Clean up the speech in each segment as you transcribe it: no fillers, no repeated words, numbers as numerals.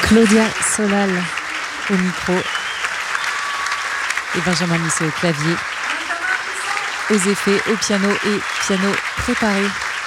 Claudia Solal au micro et Benjamin Musset au clavier, aux effets, au piano et piano préparé.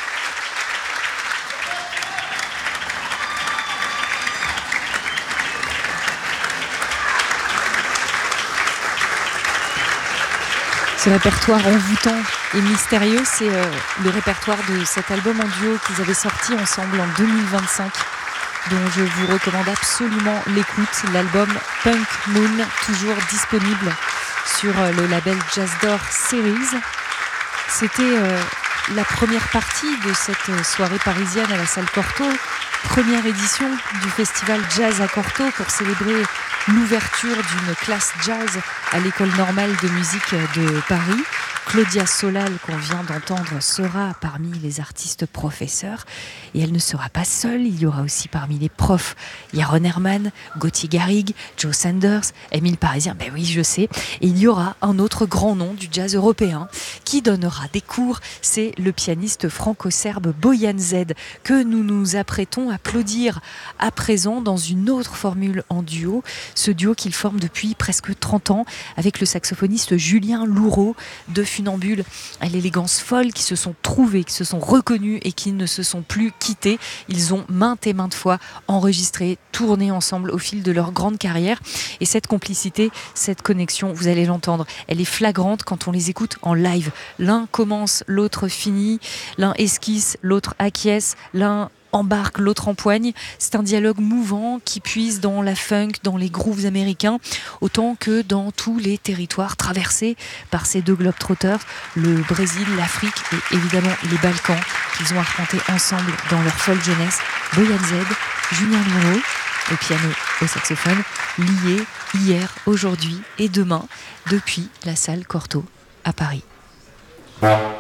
Ce répertoire envoûtant et mystérieux, c'est le répertoire de cet album en duo qu'ils avaient sorti ensemble en 2025, dont je vous recommande absolument l'écoute, l'album Punk Moon, toujours disponible sur le label Jazz d'Or Series. C'était la première partie de cette soirée parisienne à la salle Cortot, première édition du festival Jazz à Cortot pour célébrer l'ouverture d'une classe jazz à l'école normale de musique de Paris. Claudia Solal, qu'on vient d'entendre, sera parmi les artistes professeurs et elle ne sera pas seule, il y aura aussi parmi les profs Yaron Herman, Gauthier Garrigue, Joe Sanders, Émile Parisien, ben oui je sais, et il y aura un autre grand nom du jazz européen qui donnera des cours, c'est le pianiste franco-serbe Bojan Z, que nous nous apprêtons à applaudir à présent dans une autre formule en duo, ce duo qu'il forme depuis presque 30 ans avec le saxophoniste Julien Louraud de Funambule, à l'élégance folle, qui se sont trouvés, qui se sont reconnus et qui ne se sont plus quittés. Ils ont maintes et maintes fois enregistré, tourné ensemble au fil de leur grande carrière. Et cette complicité, cette connexion, vous allez l'entendre, elle est flagrante quand on les écoute en live. L'un commence, l'autre finit, l'un esquisse, l'autre acquiesce, l'un embarque, l'autre empoigne. C'est un dialogue mouvant qui puise dans la funk, dans les grooves américains, autant que dans tous les territoires traversés par ces deux globetrotters, le Brésil, l'Afrique et évidemment les Balkans, qu'ils ont arpentés ensemble dans leur folle jeunesse. Bojan Z, Julien Louraud au piano, au saxophone, liés hier, aujourd'hui et demain depuis la salle Cortot à Paris.